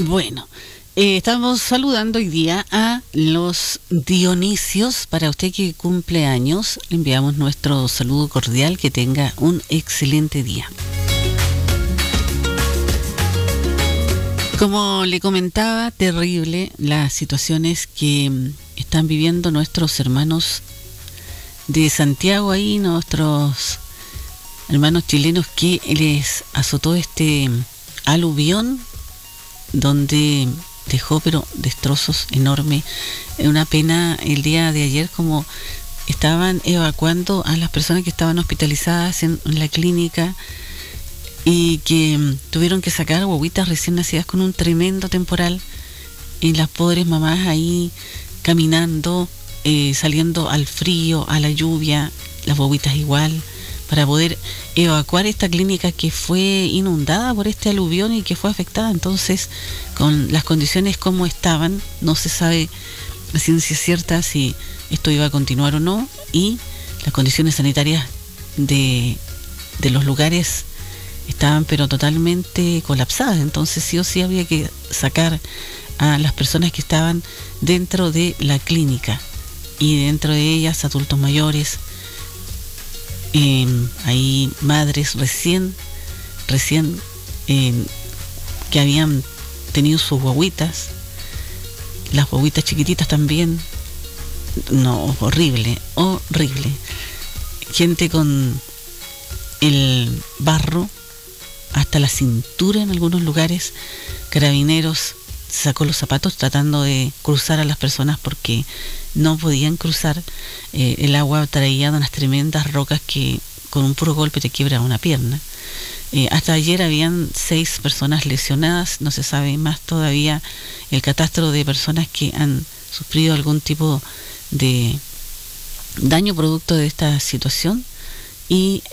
Bueno, estamos saludando hoy día a los Dionisios. Para usted que cumple años, le enviamos nuestro saludo cordial, que tenga un excelente día. Como le comentaba, terrible las situaciones que están viviendo nuestros hermanos de Santiago, ahí nuestros hermanos chilenos, que les azotó este aluvión donde dejó pero destrozos enormes. Una pena el día de ayer como estaban evacuando a las personas que estaban hospitalizadas en la clínica y que tuvieron que sacar guaguitas recién nacidas con un tremendo temporal, y las pobres mamás ahí caminando, saliendo al frío, a la lluvia, las guaguitas igual, para poder evacuar esta clínica que fue inundada por este aluvión y que fue afectada. Entonces, con las condiciones como estaban, no se sabe a ciencia cierta si esto iba a continuar o no, y las condiciones sanitarias de los lugares estaban pero totalmente colapsadas. Entonces sí o sí había que sacar a las personas que estaban dentro de la clínica, y dentro de ellas adultos mayores, hay madres recién que habían tenido sus guaguitas, las guaguitas chiquititas también. No, horrible, gente con el barro hasta la cintura en algunos lugares. Carabineros sacó los zapatos tratando de cruzar a las personas porque no podían cruzar. El agua traía unas tremendas rocas que con un puro golpe te quiebra una pierna. Hasta ayer habían 6 personas lesionadas. No se sabe más todavía el catastro de personas que han sufrido algún tipo de daño producto de esta situación, y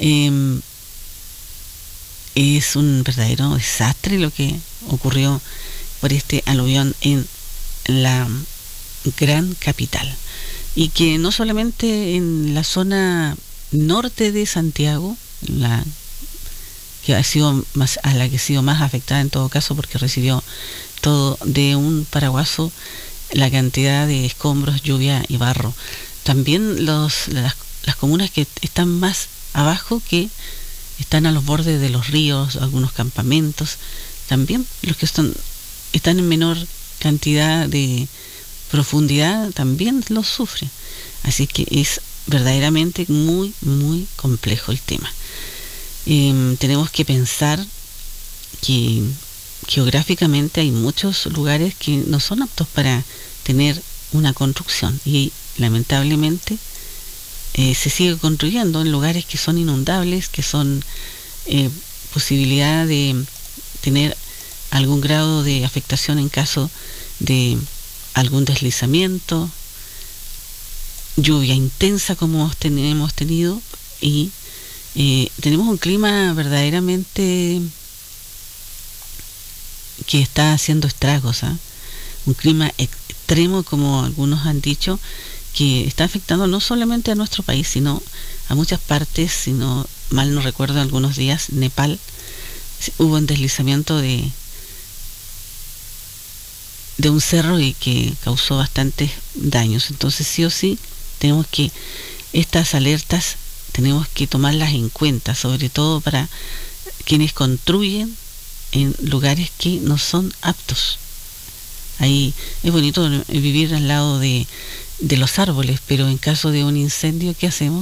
es un verdadero desastre lo que ocurrió por este aluvión en la gran capital, y que no solamente en la zona norte de Santiago, que ha sido a la que ha sido más afectada en todo caso, porque recibió todo de un paraguaso la cantidad de escombros, lluvia y barro. También las comunas que están más abajo, que están a los bordes de los ríos, algunos campamentos, también los que están en menor cantidad de profundidad también los sufren. Así que es verdaderamente muy, muy complejo el tema. Tenemos que pensar que geográficamente hay muchos lugares que no son aptos para tener una construcción, y lamentablemente se sigue construyendo en lugares que son inundables, que son posibilidad de tener algún grado de afectación en caso de algún deslizamiento, lluvia intensa como hemos tenido, y tenemos un clima verdaderamente que está haciendo estragos, un clima extremo, como algunos han dicho, que está afectando no solamente a nuestro país, sino a muchas partes. Si no mal no recuerdo, algunos días Nepal hubo un deslizamiento de un cerro y que causó bastantes daños. Entonces sí o sí tenemos que estas alertas tenemos que tomarlas en cuenta, sobre todo para quienes construyen en lugares que no son aptos. Ahí es bonito vivir al lado de los árboles, pero en caso de un incendio, ¿qué hacemos?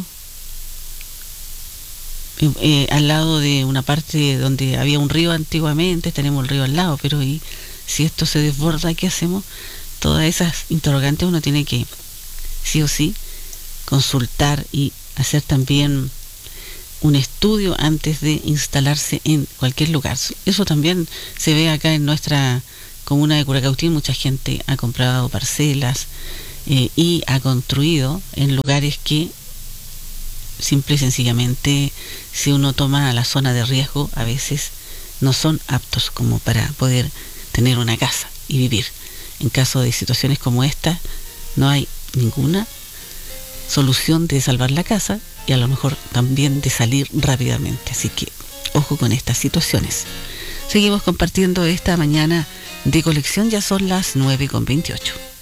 Al lado de una parte donde había un río antiguamente, tenemos el río al lado, pero y si esto se desborda, ¿qué hacemos? Todas esas interrogantes uno tiene que sí o sí consultar y hacer también un estudio antes de instalarse en cualquier lugar. Eso también se ve acá en nuestra comuna de Curacautín. Mucha gente ha comprado parcelas y ha construido en lugares que simple y sencillamente, si uno toma la zona de riesgo, a veces no son aptos como para poder tener una casa y vivir. En caso de situaciones como esta, no hay ninguna solución de salvar la casa, y a lo mejor también de salir rápidamente. Así que ojo con estas situaciones. Seguimos compartiendo esta mañana de colección, ya son las 9:28.